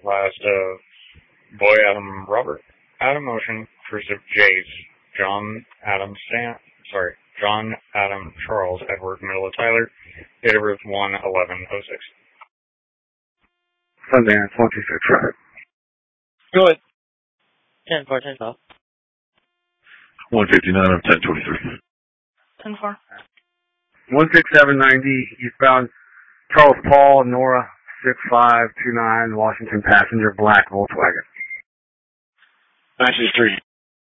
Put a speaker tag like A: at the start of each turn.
A: Last Boy Adam Robert. Adam Ocean. Cursive J's. John Adam Charles Edward Middle of Tyler. Date of birth 1/11/06.
B: Sundance 126, right?
C: Go ahead. 10-4, 10-12.
D: 159 of 1023.
C: 10-4.
B: 16790, eastbound Charles Paul, Nora, 6529, Washington passenger, black Volkswagen.
D: 963.